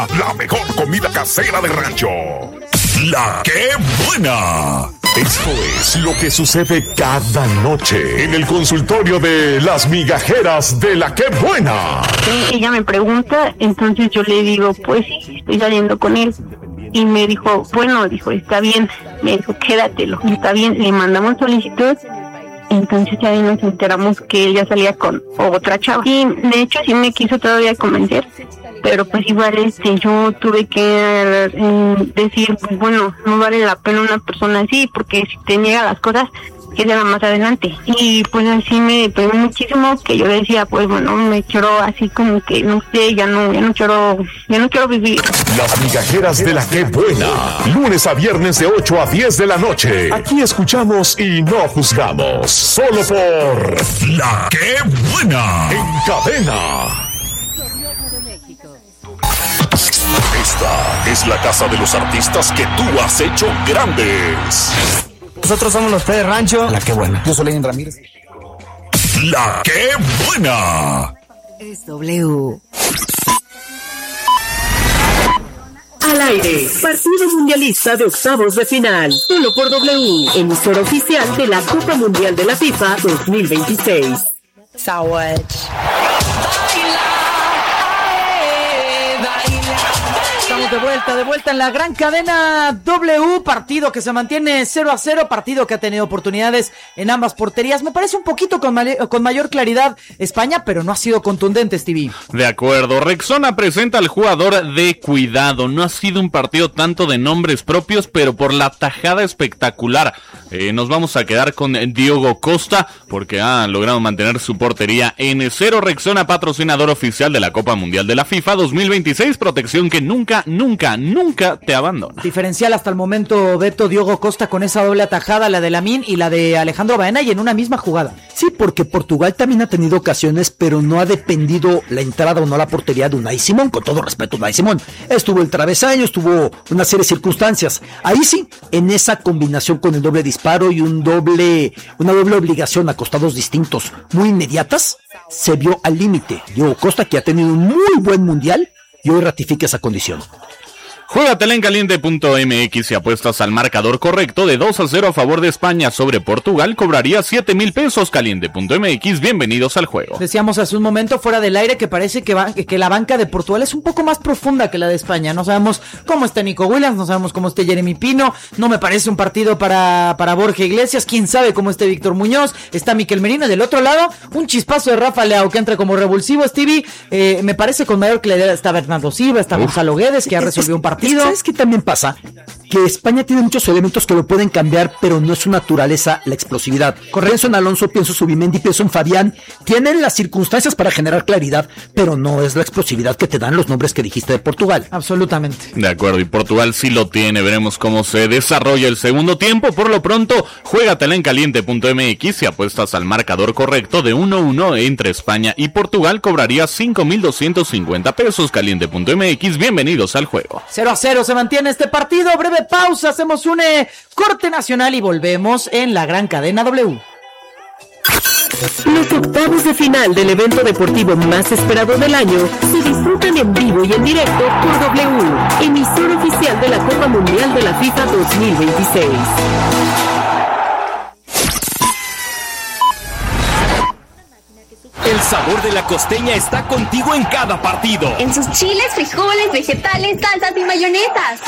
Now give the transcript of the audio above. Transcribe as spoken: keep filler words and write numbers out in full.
La mejor comida casera de rancho. La que buena. Esto es lo que sucede cada noche en el consultorio de las migajeras de La que buena. Sí, ella me pregunta, entonces yo le digo, pues sí, estoy saliendo con él. Y me dijo, bueno, dijo, está bien. Me dijo, quédatelo, está bien. Le mandamos solicitud. Entonces ahí nos enteramos que él ya salía con otra chava. Y de hecho sí me quiso todavía convencer, pero pues igual este yo tuve que eh, decir, pues bueno, no vale la pena una persona así, porque si te niega las cosas, que sea más adelante. Y pues así me pegó muchísimo, que yo decía, pues bueno, me quiero así como que, no sé, ya no, ya no quiero, ya no quiero vivir. Las migajeras de La que buena, lunes a viernes de ocho a diez de la noche. Aquí escuchamos y no juzgamos, solo por La que buena, en cadena. Esta es la casa de los artistas que tú has hecho grandes. Nosotros somos los Pérez Rancho. La que buena. Yo soy Lenin Ramírez. La que buena. Es W. Al aire, partido mundialista de octavos de final, solo por W, emisora oficial de la Copa Mundial de la FIFA dos mil veintiséis. Sawach. Estamos de vuelta, de vuelta en la gran cadena W, partido que se mantiene cero a cero, partido que ha tenido oportunidades en ambas porterías. Me parece un poquito con, ma- con mayor claridad España, pero no ha sido contundente, Stevie. De acuerdo, Rexona presenta al jugador de cuidado. No ha sido un partido tanto de nombres propios, pero por la tajada espectacular. Eh, nos vamos a quedar con Diogo Costa, porque ha logrado mantener su portería en cero. Rexona, patrocinador oficial de la Copa Mundial de la FIFA dos mil veintiséis, protección que nunca, nunca, nunca te abandona. Diferencial hasta el momento, Beto, Diogo Costa con esa doble atajada, la de Lamine y la de Alejandro Baena, y en una misma jugada. Sí, porque Portugal también ha tenido ocasiones, pero no ha dependido la entrada o no la portería de Unai Simón. Con todo respeto, Unai Simón estuvo el travesaño, estuvo una serie de circunstancias. Ahí sí, en esa combinación con el doble disparo y un doble, una doble obligación a costados distintos, muy inmediatas, se vio al límite. Diogo Costa, que ha tenido un muy buen mundial, y hoy ratifica esa condición. Júgatela en caliente punto m x y apuestas al marcador correcto de dos a cero a favor de España sobre Portugal. Cobraría siete mil pesos. caliente punto m x, bienvenidos al juego. Decíamos hace un momento fuera del aire que parece que, va, que la banca de Portugal es un poco más profunda que la de España. No sabemos cómo está Nico Williams, no sabemos cómo esté Jeremy Pino, no me parece un partido para, para Borja Iglesias, quién sabe cómo esté Víctor Muñoz, está Mikel Merino, y del otro lado un chispazo de Rafa Leao que entra como revulsivo. Stevie, eh, me parece con mayor claridad está Bernardo Silva, está Uf. Gonzalo Guedes, que ha resolvido un partido. ¿Sabes qué también pasa? Que España tiene muchos elementos que lo pueden cambiar, pero no es su naturaleza la explosividad. Pienso en Alonso, pienso en Zubimendi, pienso en Fabián. Tienen las circunstancias para generar claridad, pero no es la explosividad que te dan los nombres que dijiste de Portugal. Absolutamente. De acuerdo, y Portugal sí lo tiene. Veremos cómo se desarrolla el segundo tiempo. Por lo pronto, juégatela en caliente punto m x y apuestas al marcador correcto de uno a uno entre España y Portugal. Cobraría cinco mil doscientos cincuenta pesos. caliente punto m x, bienvenidos al juego. cero a cero se mantiene este partido. Breve pausa, hacemos un eh, corte nacional y volvemos en la gran cadena W. Los octavos de final del evento deportivo más esperado del año se disfrutan en vivo y en directo por W, emisor oficial de la Copa Mundial de la FIFA dos mil veintiséis. El sabor de la costeña está contigo en cada partido. En sus chiles, frijoles, vegetales, salsas y mayonesas.